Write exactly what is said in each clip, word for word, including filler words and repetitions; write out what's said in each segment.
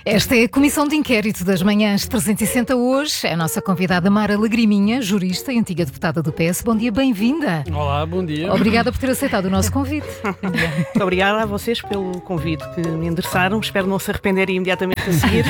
Esta é a Comissão de Inquérito das Manhãs trezentos e sessenta hoje. É a nossa convidada Mara Lagriminha, jurista e antiga deputada do P S. Bom dia, bem-vinda. Olá, bom dia. Obrigada por ter aceitado o nosso convite. Muito obrigada a vocês pelo convite que me endereçaram. Espero não se arrependerem imediatamente a seguir.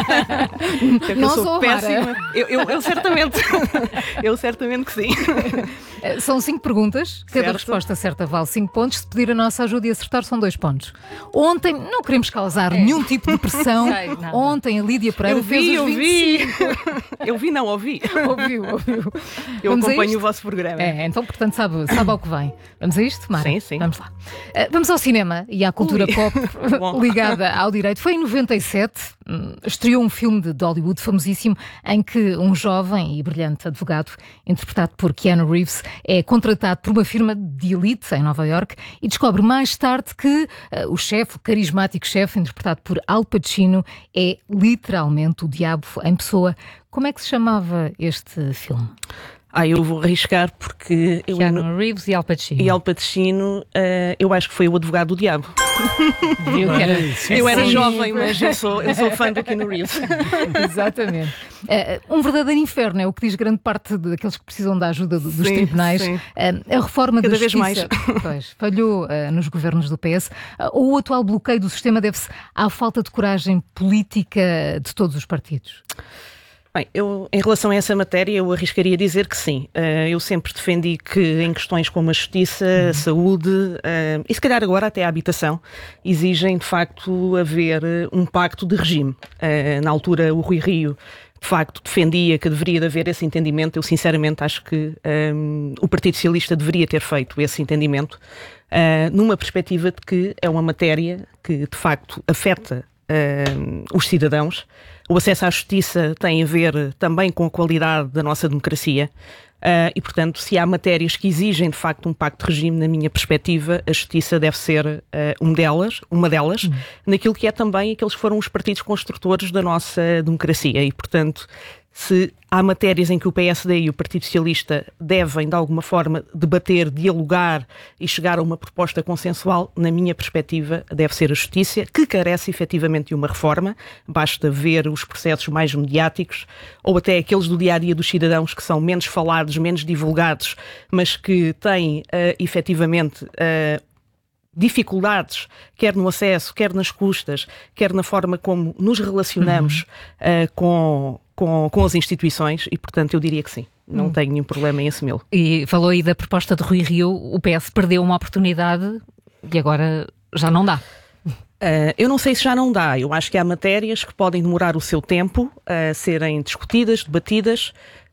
Não eu sou sou péssima. Eu, eu, eu certamente, eu certamente que sim. São cinco perguntas. Cada Certo. resposta certa vale cinco pontos. Se pedir a nossa ajuda e acertar, são dois pontos. Ontem, não queremos causar nenhum tipo de pressão. Sei, nada. Ontem a Lídia Pereira Eu fez vi, os eu vinte vi. e cinco. Eu vi, não ouvi. Ouviu, ouviu. Eu Vamos a acompanho isto? o vosso programa. É, então, portanto, sabe, sabe ao que vem. Vamos a isto, Mara? Sim, sim. Vamos lá. Uh, vamos ao cinema e à cultura Ui. pop Bom. ligada ao direito. Foi em noventa e sete, hum, estreou um filme de Hollywood famosíssimo em que um jovem e brilhante advogado, interpretado por Keanu Reeves, é contratado por uma firma de elite em Nova Iorque e descobre mais tarde que uh, o chefe, o carismático chefe, interpretado por Al Pacino, é literalmente o diabo em pessoa. Como é que se chamava este filme? Ah, eu vou arriscar porque eu Keanu Reeves e Al Pacino. e Al Pacino, uh, eu acho que foi o advogado do diabo. Viu que era- Bem, sim, Eu era Sim. jovem, mas eu sou, eu sou fã do Keanu Reeves. Exatamente. Uh, um verdadeiro inferno é o que diz grande parte daqueles que precisam da ajuda do- dos Sim, tribunais. sim. Uh, a reforma Cada da vez justiça pois, falhou uh, nos governos do P S. Uh, ou o atual bloqueio do sistema deve-se à falta de coragem política de todos os partidos? Bem, eu, em relação a essa matéria, eu arriscaria dizer que sim. Uh, eu sempre defendi que em questões como a justiça, a saúde uh, e se calhar agora até a habitação, exigem de facto haver uh, um pacto de regime. Uh, na altura, o Rui Rio de facto defendia que deveria de haver esse entendimento. Eu sinceramente acho que um, o Partido Socialista deveria ter feito esse entendimento uh, numa perspectiva de que é uma matéria que de facto afeta uh, os cidadãos. O acesso à justiça tem a ver também com a qualidade da nossa democracia uh, e, portanto, se há matérias que exigem, de facto, um pacto de regime, na minha perspectiva, a justiça deve ser uh, um delas, uma delas, uhum. naquilo que é também aqueles que foram os partidos construtores da nossa democracia e, portanto, se há matérias em que o P S D e o Partido Socialista devem, de alguma forma, debater, dialogar e chegar a uma proposta consensual, na minha perspectiva, deve ser a justiça, que carece efetivamente de uma reforma. Basta ver os processos mais mediáticos ou até aqueles do dia-a-dia dos cidadãos que são menos falados, menos divulgados, mas que têm, uh, efetivamente, uh, dificuldades, quer no acesso, quer nas custas, quer na forma como nos relacionamos uhum. uh, com, com, com as instituições e, portanto, eu diria que sim. Não uhum. tenho nenhum problema em assumi-lo. E falou aí da proposta de Rui Rio, o P S perdeu uma oportunidade e agora já não dá. Uh, eu não sei se já não dá. Eu acho que há matérias que podem demorar o seu tempo a serem discutidas, debatidas,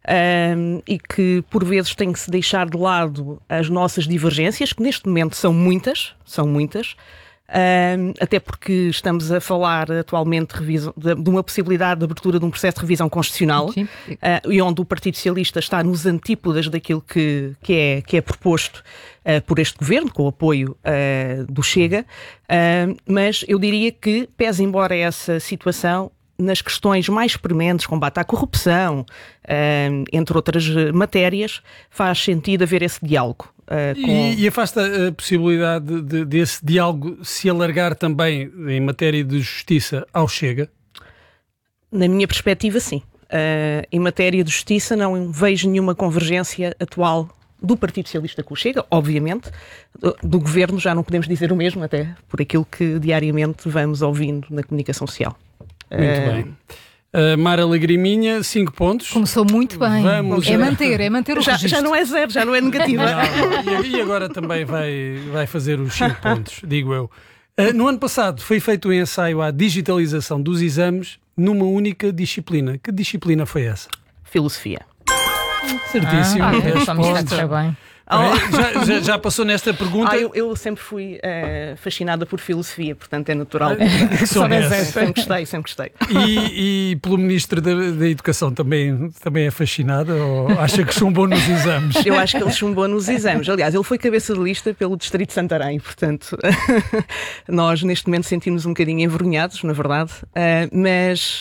Um, e que por vezes tem que se deixar de lado as nossas divergências, que neste momento são muitas, são muitas, um, até porque estamos a falar atualmente de, revisão, de, de uma possibilidade de abertura de um processo de revisão constitucional, uh, e onde o Partido Socialista está nos antípodas daquilo que, que, é, que é proposto uh, por este governo, com o apoio uh, do Chega, uh, mas eu diria que, pese embora essa situação, nas questões mais prementes, combate à corrupção, uh, entre outras matérias, faz sentido haver esse diálogo. Uh, com... e, e afasta a possibilidade de, de, desse diálogo se alargar também em matéria de justiça ao Chega? Na minha perspectiva, sim. Uh, em matéria de justiça não vejo nenhuma convergência atual do Partido Socialista com o Chega, obviamente. Do, do Governo já não podemos dizer o mesmo, até por aquilo que diariamente vamos ouvindo na comunicação social. Muito uh... bem. Uh, Mara Lagriminha, cinco pontos. Começou muito bem. Vamos é a... manter, é manter o já, registro. já não é zero, já não é negativa. Não, e, e agora também vai, vai fazer os cinco pontos, digo eu. Uh, no ano passado foi feito um ensaio à digitalização dos exames numa única disciplina. Que disciplina foi essa? Filosofia. Certíssimo. Ah, dez ah, pontos. está bem. É, já, já, já passou nesta pergunta? Ah, eu, eu sempre fui uh, fascinada por filosofia, portanto é natural. Que soubesse. Sempre gostei, sempre gostei. E, e pelo Ministro da, da Educação também, também é fascinada ou acha que chumbou nos exames? Eu acho que ele chumbou nos exames. Aliás, ele foi cabeça de lista pelo Distrito de Santarém, portanto nós neste momento sentimos um bocadinho envergonhados, na verdade, uh, mas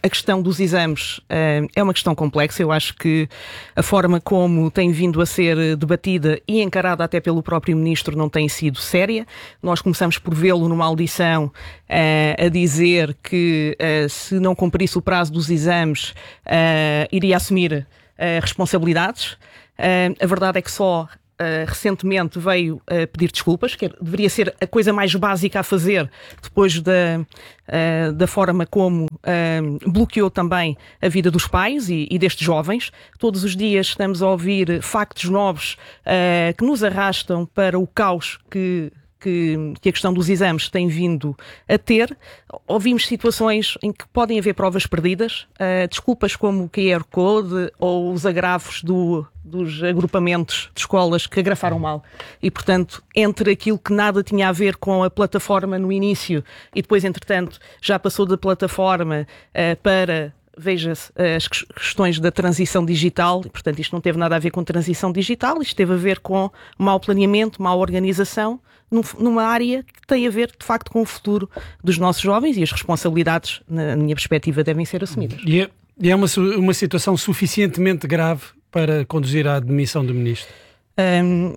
a questão dos exames uh, é uma questão complexa. Eu acho que a forma como tem vindo a ser debatida e encarada até pelo próprio Ministro não tem sido séria. Nós começamos por vê-lo numa audição uh, a dizer que uh, se não cumprisse o prazo dos exames uh, iria assumir uh, responsabilidades. Uh, a verdade é que só Uh, recentemente veio uh, pedir desculpas, que deveria ser a coisa mais básica a fazer depois da, uh, da forma como uh, bloqueou também a vida dos pais e, e destes jovens. Todos os dias estamos a ouvir factos novos uh, que nos arrastam para o caos que Que, que a questão dos exames tem vindo a ter. Ouvimos situações em que podem haver provas perdidas, uh, desculpas como o Q R Code ou os agravos do, dos agrupamentos de escolas que agrafaram mal. E, portanto, entre aquilo que nada tinha a ver com a plataforma no início e depois, entretanto, já passou da plataforma uh, para... Veja-se as questões da transição digital, e, portanto, isto não teve nada a ver com transição digital, isto teve a ver com mau planeamento, má organização, num, numa área que tem a ver, de facto, com o futuro dos nossos jovens, e as responsabilidades, na minha perspectiva, devem ser assumidas. E é, e é uma, uma situação suficientemente grave para conduzir à demissão do Ministro? Um,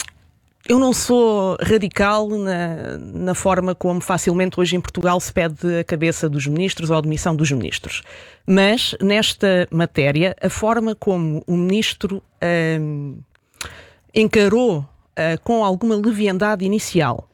Eu não sou radical na, na forma como facilmente hoje em Portugal se pede a cabeça dos ministros ou a demissão dos ministros. Mas, nesta matéria, a forma como o ministro hum, encarou uh, com alguma leviandade inicial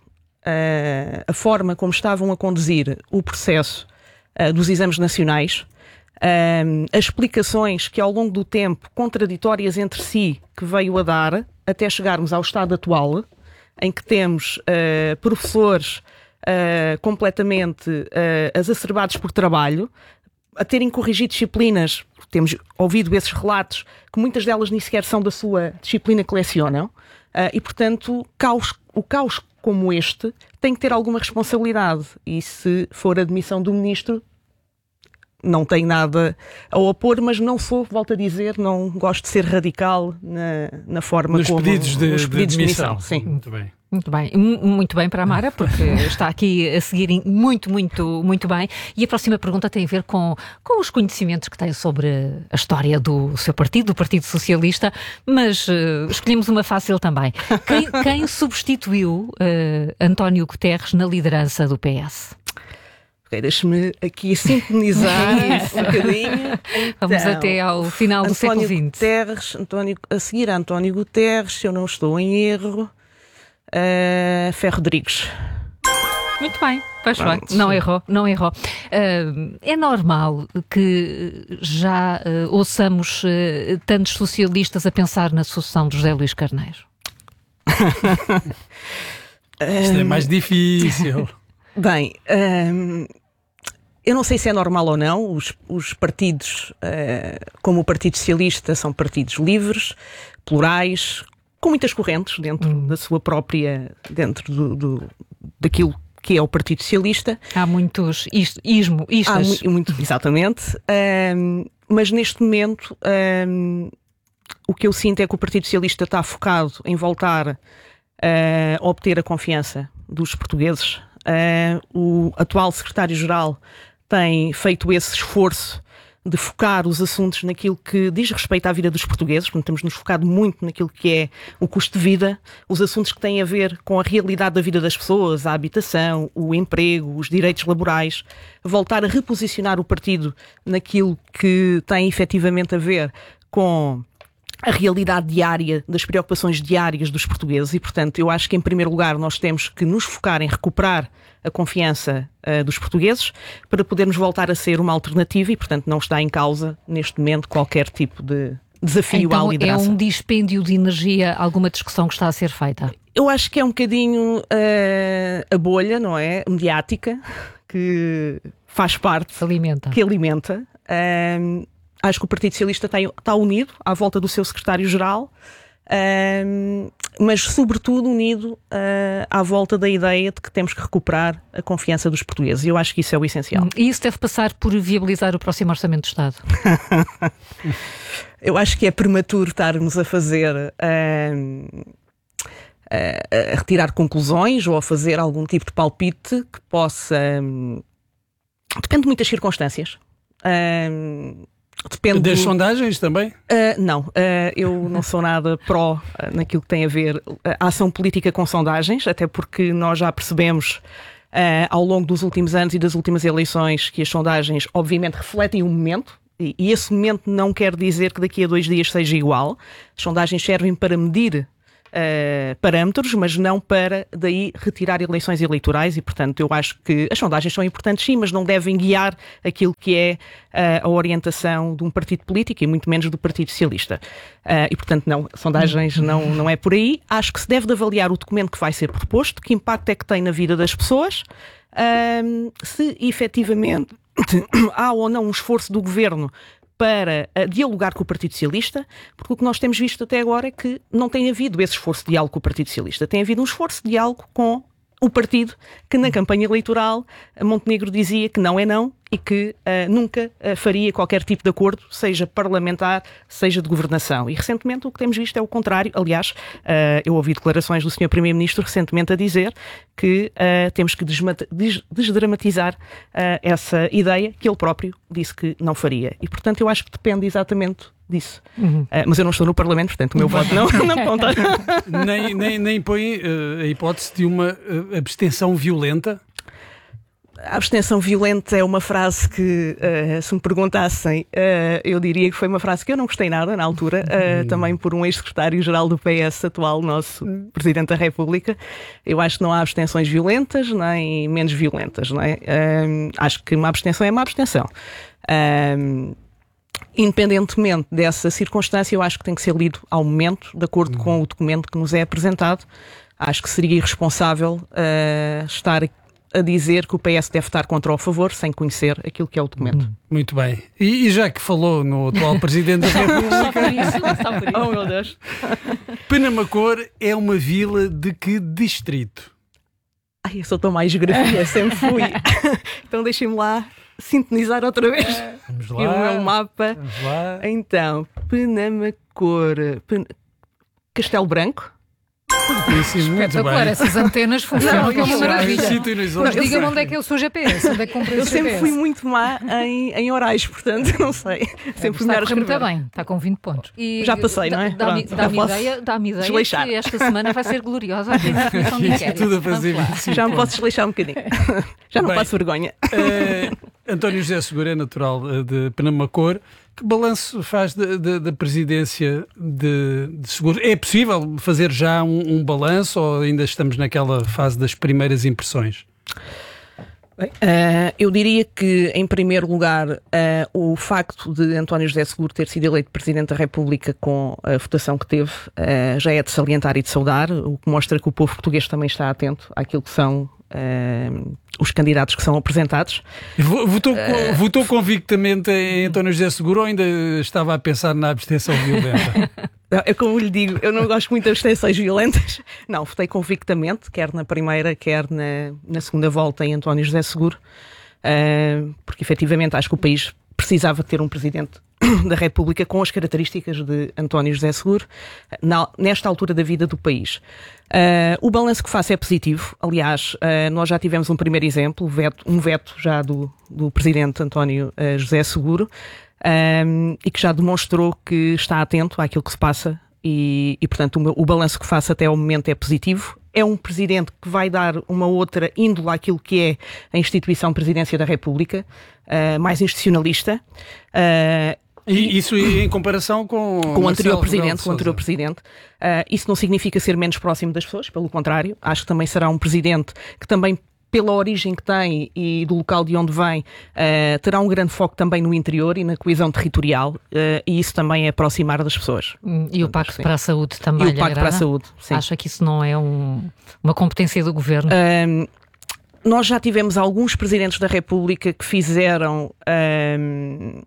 uh, a forma como estavam a conduzir o processo uh, dos exames nacionais, uh, as explicações que ao longo do tempo, contraditórias entre si, que veio a dar, até chegarmos ao estado atual, em que temos uh, professores uh, completamente uh, exacerbados por trabalho, a terem corrigido disciplinas, temos ouvido esses relatos, que muitas delas nem sequer são da sua disciplina que lecionam, uh, e portanto caos, o caos como este tem que ter alguma responsabilidade, e se for a demissão do ministro, não tenho nada a opor, mas não sou, volto a dizer, não gosto de ser radical na, na forma nos como... Pedidos de, nos pedidos de de demissão. demissão. Sim. Muito bem. Muito bem, muito bem para a Mara, porque está aqui a seguir muito, muito, muito bem. E a próxima pergunta tem a ver com, com os conhecimentos que tem sobre a história do seu partido, do Partido Socialista, mas uh, escolhemos uma fácil também. Quem, quem substituiu uh, António Guterres na liderança do P S? Ok, deixe-me aqui sintonizar um bocadinho. Vamos então, até ao final do século vinte. Guterres, António, a seguir a António Guterres, se eu não estou em erro, uh, Ferro Rodrigues. Muito bem, faz bem. Não errou, não errou. Uh, é normal que já uh, ouçamos uh, tantos socialistas a pensar na sucessão de José Luís Carneiro? Isto é mais difícil. Bem, hum, eu não sei se é normal ou não. Os, os partidos, uh, como o Partido Socialista, são partidos livres, plurais, com muitas correntes dentro hum. da sua própria, dentro do, do, daquilo que é o Partido Socialista. Há muitos is, ismo, istas. Há mu muito, exatamente. Um, mas neste momento, um, o que eu sinto é que o Partido Socialista está focado em voltar a obter a confiança dos portugueses. Uh, o atual secretário-geral tem feito esse esforço de focar os assuntos naquilo que diz respeito à vida dos portugueses. Portanto, temos nos focado muito naquilo que é o custo de vida, os assuntos que têm a ver com a realidade da vida das pessoas, a habitação, o emprego, os direitos laborais, voltar a reposicionar o partido naquilo que tem efetivamente a ver com a realidade diária, das preocupações diárias dos portugueses. E, portanto, eu acho que, em primeiro lugar, nós temos que nos focar em recuperar a confiança uh, dos portugueses para podermos voltar a ser uma alternativa e, portanto, não está em causa, neste momento, qualquer tipo de desafio então, à liderança. É um dispêndio de energia, alguma discussão que está a ser feita? Eu acho que é um bocadinho uh, a bolha, não é? Mediática, que faz parte... Alimenta. Que alimenta. Uh, Acho que o Partido Socialista está, está unido à volta do seu secretário-geral, uh, mas sobretudo unido uh, à volta da ideia de que temos que recuperar a confiança dos portugueses. E eu acho que isso é o essencial. E isso deve passar por viabilizar o próximo Orçamento de Estado? Eu acho que é prematuro estarmos a fazer... Uh, a retirar conclusões ou a fazer algum tipo de palpite que possa... Um, depende de muitas circunstâncias. Uh, depende das do... sondagens também? Uh, não, uh, eu não sou nada pró uh, naquilo que tem a ver a ação política com sondagens, até porque nós já percebemos uh, ao longo dos últimos anos e das últimas eleições que as sondagens obviamente refletem o momento. E esse momento não quer dizer que daqui a dois dias seja igual. As sondagens servem para medir uh, parâmetros, mas não para daí retirar eleições eleitorais e, portanto, eu acho que as sondagens são importantes sim, mas não devem guiar aquilo que é uh, a orientação de um partido político e muito menos do Partido Socialista. Uh, e, portanto, não, sondagens não, não é por aí. Acho que se deve de avaliar o documento que vai ser proposto, que impacto é que tem na vida das pessoas, uh, se efetivamente há ou não um esforço do Governo para uh, dialogar com o Partido Socialista, porque o que nós temos visto até agora é que não tem havido esse esforço de diálogo com o Partido Socialista. Tem havido um esforço de diálogo com o partido que na campanha eleitoral Montenegro dizia que não é não e que uh, nunca uh, faria qualquer tipo de acordo, seja parlamentar, seja de governação. E recentemente o que temos visto é o contrário. Aliás, uh, eu ouvi declarações do senhor Primeiro-Ministro recentemente a dizer que uh, temos que desmata- des- desdramatizar uh, essa ideia que ele próprio disse que não faria. E, portanto, eu acho que depende exatamente disso. Uhum. Uh, mas eu não estou no Parlamento, portanto o meu voto não, não conta. nem, nem, nem põe uh, a hipótese de uma uh, abstenção violenta? A abstenção violenta é uma frase que, uh, se me perguntassem, uh, eu diria que foi uma frase que eu não gostei nada na altura, uh, também por um ex-secretário-geral do P S atual, nosso Presidente da República. Eu acho que não há abstenções violentas, nem menos violentas, não é? Uh, acho que uma abstenção é uma abstenção. Uh, Independentemente dessa circunstância, eu acho que tem que ser lido ao momento, de acordo uhum. com o documento que nos é apresentado. Acho que seria irresponsável uh, estar a dizer que o P S deve estar contra ou a favor, sem conhecer aquilo que é o documento. Uhum. Muito bem. E, e já que falou no atual Presidente da República... Oh, meu Deus. Penamacor é uma vila de que distrito? Ai, eu sou tão mais geografia, sempre fui. Então deixem-me lá sintonizar outra vez. Vamos lá. E o meu mapa. Vamos lá. Então, Penamacor, Pen... Castelo Branco. Sim, muito espetacular, bem. essas antenas funcionam como uma maravilha. Mas diga-me onde é que é o seu G P S, onde é que comprei o Eu G P S? sempre fui muito má em, em horários, portanto, não sei. Sempre fui melhor a escrever. Está bem, está com vinte pontos. E já passei, não é? Dá-me dá ideia, dá ideia desleixar. que esta semana vai ser gloriosa aqui na Comissão de Inquérito. Tudo a fazer já me posso desleixar um bocadinho. Já não bem, passo vergonha. Uh, António José Seguro é natural de Penamacor. Que balanço faz da presidência de, de Seguro? É possível fazer já um, um balanço ou ainda estamos naquela fase das primeiras impressões? Bem, uh, eu diria que, em primeiro lugar, uh, o facto de António José Seguro ter sido eleito Presidente da República com a votação que teve uh, já é de salientar e de saudar, o que mostra que o povo português também está atento àquilo que são Uh, os candidatos que são apresentados. Votou, uh, votou convictamente em António José Seguro ou ainda estava a pensar na abstenção violenta? É como lhe digo, eu não gosto muito de abstenções violentas. Não, votei convictamente, quer na primeira, quer na, na segunda volta em António José Seguro, uh, porque efetivamente acho que o país precisava ter um Presidente da República com as características de António José Seguro na, nesta altura da vida do país. Uh, o balanço que faço é positivo. Aliás, uh, nós já tivemos um primeiro exemplo, veto, um veto já do, do Presidente António uh, José Seguro, um, e que já demonstrou que está atento àquilo que se passa e, e portanto, o, meu, o balanço que faço até ao momento é positivo. É um Presidente que vai dar uma outra índole àquilo que é a instituição Presidência da República, uh, mais institucionalista. Uh, E isso em comparação com, com o anterior presidente, com o anterior presidente. Uh, isso não significa ser menos próximo das pessoas, pelo contrário. Acho que também será um presidente que também, pela origem que tem e do local de onde vem, uh, terá um grande foco também no interior e na coesão territorial, uh, e isso também é aproximar das pessoas. E o Pacto para a Saúde também E o Pacto para a Saúde, sim. Acha que isso não é um, uma competência do Governo? Um, nós já tivemos alguns presidentes da República que fizeram... Um,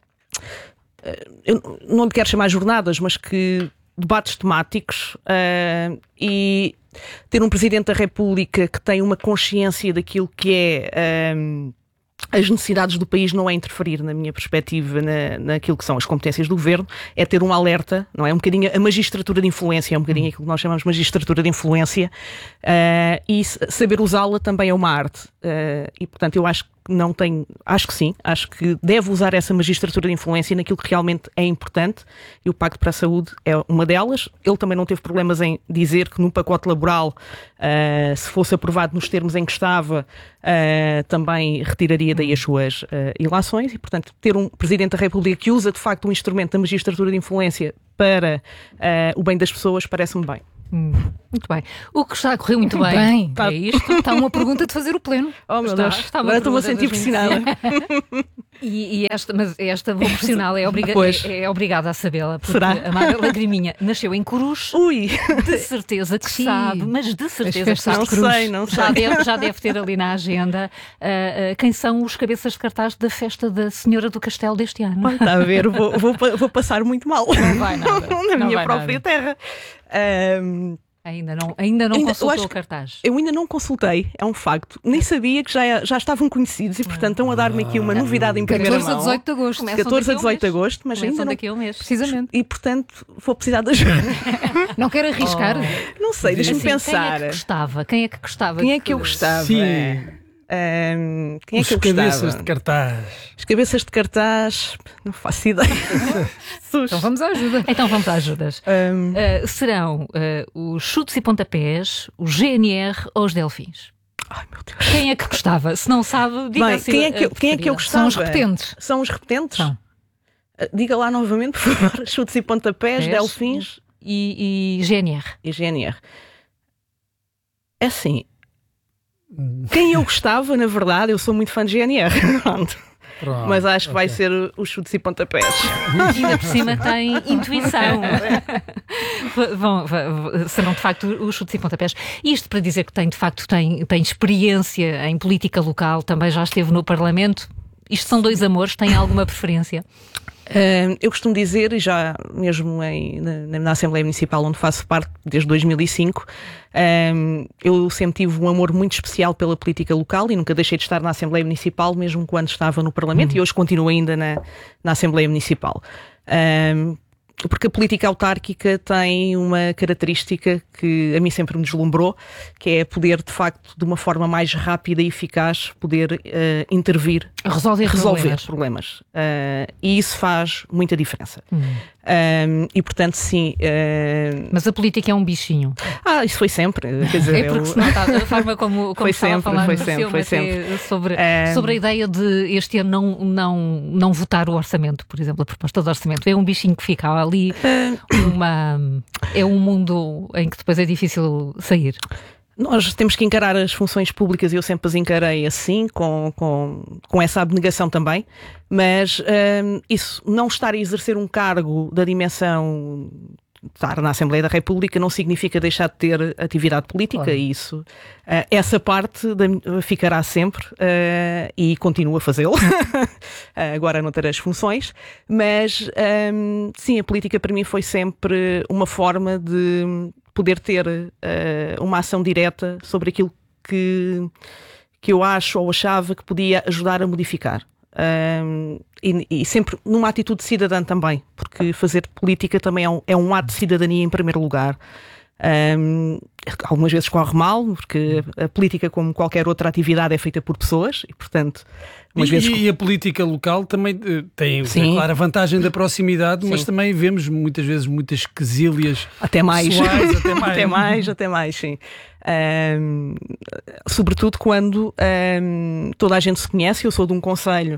eu não lhe quero chamar jornadas, mas que debates temáticos, uh, e ter um Presidente da República que tem uma consciência daquilo que é um, as necessidades do país não é interferir, na minha perspectiva, na, naquilo que são as competências do Governo, é ter um alerta, não é? Um bocadinho a magistratura de influência, é um bocadinho aquilo que nós chamamos de magistratura de influência, uh, e saber usá-la também é uma arte. uh, e portanto eu acho que não tem, acho que sim, acho que deve usar essa magistratura de influência naquilo que realmente é importante, e o Pacto para a Saúde é uma delas. Ele também não teve problemas em dizer que no pacote laboral, uh, se fosse aprovado nos termos em que estava, uh, também retiraria daí as suas uh, ilações, e portanto ter um Presidente da República que usa de facto um instrumento da magistratura de influência para uh, o bem das pessoas parece-me bem. Hum, muito bem. O que está a correr muito bem, bem. é isto. Está uma pergunta de fazer o pleno. Oh meu Está, Deus, está uma agora estou-me a pergunta sentir das pressionada. E, e esta, mas esta vou profissional é, obriga Pois. é, é obrigada a sabê-la, porque Será? a Mara Lagriminha nasceu em Coruche, Ui, de certeza que Sim. sabe, mas de certeza que festas sabe. não Cruz. sei, não sei. Já deve, já deve ter ali na agenda uh, uh, quem são os cabeças de cartaz da festa da Senhora do Castelo deste ano. Está a ver, vou, vou, vou passar muito mal Não vai nada. na Não minha vai própria nada. terra. Um, Ainda não, ainda não Ainda- eu consultou acho o que- cartaz. eu ainda não consultei, é um facto. Nem sabia que já, já estavam conhecidos e, portanto, estão a dar-me aqui uma novidade em primeira catorze a mão. dezoito de agosto. Começam catorze a daqui a um dezoito de mês. agosto, mas Começam ainda não. daqui a um mês. Precisamente. E, portanto, vou precisar de ajuda. Não quero arriscar. Não sei, deixa-me Assim, pensar. Quem é que gostava? Quem é que gostava? Quem é que eu gostava? Sim, Um, quem é os que eu cabeças gostava? de cartaz. As cabeças de cartaz, não faço ideia. Sus. Então vamos à ajuda. Então vamos às ajudas. Um, Uh, serão uh, os chutes e pontapés, o G N R ou os delfins? ai, meu Deus. Quem é que gostava? Se não sabe, diga Bem, assim, quem é que eu, a quem é que eu preferida. gostava? São os repetentes. São os repetentes? São. Uh, Diga lá novamente, por favor. Chutes e pontapés, Pés. delfins E, e G N R. e G N R. É assim. Quem eu gostava, na verdade, eu sou muito fã de G N R. Pronto. Pronto, Mas acho que vai ok. ser os chutes e pontapés. E ainda por cima tem intuição. Vão, vão- serão de facto os chutes e pontapés. Isto para dizer que tem de facto tem, tem experiência em política local, também já esteve no Parlamento. Isto são dois amores, tem alguma preferência? Uh, eu costumo dizer, e já mesmo em, na, na Assembleia Municipal, onde faço parte desde dois mil e cinco, um, eu sempre tive um amor muito especial pela política local e nunca deixei de estar na Assembleia Municipal, mesmo quando estava no Parlamento, e hoje continuo ainda na, na Assembleia Municipal. Um, porque a política autárquica tem uma característica que a mim sempre me deslumbrou, que é poder, de facto, de uma forma mais rápida e eficaz, poder uh, intervir, Resolver, resolver problemas. problemas. Uh, e isso faz muita diferença. Hum. Um, e, portanto, sim... uh, Mas a política é um bichinho. Ah, isso foi sempre. Quer dizer, É porque eu- se não está, a forma como, como Foi estava sempre, a falar foi no sempre, filme foi até sobre, É. sobre a ideia de este ano não, não, não votar o orçamento, por exemplo, a proposta de orçamento. É um bichinho que fica ali, uma, é um mundo em que depois é difícil sair. Nós temos que encarar as funções públicas e eu sempre as encarei assim, com, com, com essa abnegação também, mas hum, isso, não estar a exercer um cargo da dimensão de estar na Assembleia da República não significa deixar de ter atividade política. Claro. E isso, uh, essa parte da, ficará sempre uh, e continuo a fazê-lo, uh, agora não terei as funções, mas um, sim, a política para mim foi sempre uma forma de poder ter uh, uma ação direta sobre aquilo que, que eu acho ou achava que podia ajudar a modificar. Um, e, e sempre numa atitude cidadã também, porque fazer política também é um, é um ato de cidadania em primeiro lugar. Um, algumas vezes corre mal, porque a política, como qualquer outra atividade, é feita por pessoas e, portanto, umas E, vezes... e a política local também eh, tem, Sim. é claro, a vantagem da proximidade, mas Sim. também vemos muitas vezes muitas quesílias Até mais. pessoais, até mais. até mais, até mais, sim. Um, sobretudo quando um, toda a gente se conhece. Eu sou de um concelho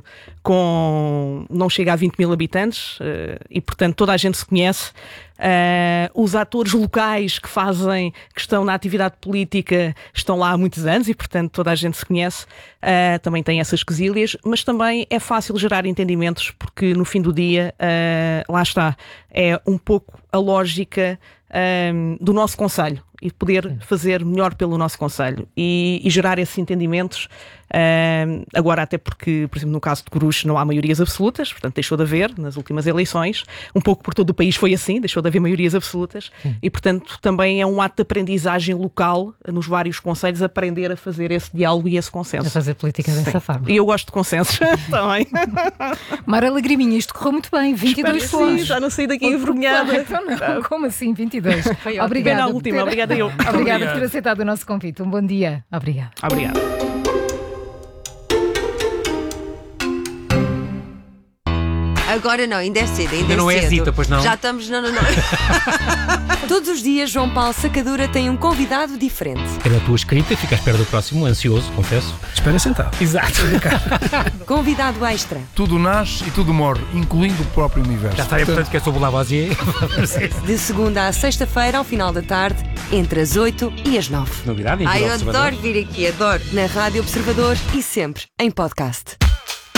com não chega a vinte mil habitantes uh, e, portanto, toda a gente se conhece. Uh, os atores locais que fazem, que estão na atividade política, estão lá há muitos anos e, portanto, toda a gente se conhece. Uh, também tem essas quesílias, mas também é fácil gerar entendimentos, porque no fim do dia, uh, lá está, é um pouco a lógica um, do nosso concelho e poder fazer melhor pelo nosso concelho e, e gerar esses entendimentos. Um, agora, até porque, por exemplo, no caso de Coruche não há maiorias absolutas, portanto deixou de haver nas últimas eleições, um pouco por todo o país foi assim, deixou de haver maiorias absolutas. Sim. E, portanto, também é um ato de aprendizagem local nos vários concelhos, aprender a fazer esse diálogo e esse consenso. A fazer política Sim. dessa forma. E eu gosto de consensos também. Mara Lagriminha, isto correu muito bem, vinte e dois Espero que sim, pontos. já não saí daqui envergonhada. Então não, como assim vinte e dois? Bem Obrigada. na por última, ter- obrigada eu. Obrigada por ter aceitado o nosso convite. Um bom dia. Obrigada. Obrigado. Agora não, ainda é cedo, ainda, Ainda é não é cedo. Zita, pois não? Já estamos, não, não, não. Todos os dias, João Paulo Sacadura tem um convidado diferente. Pela tua escrita e fica à espera do próximo, ansioso, confesso. Espera sentado. Exato. Convidado extra. Tudo nasce e tudo morre, incluindo o próprio universo. Já sabem, portanto, que é sobre o Lavoisier. De segunda à sexta-feira, ao final da tarde, entre as oito e as nove. Novidade, Ai, eu Observador. adoro vir aqui, adoro. Na Rádio Observador e sempre em podcast.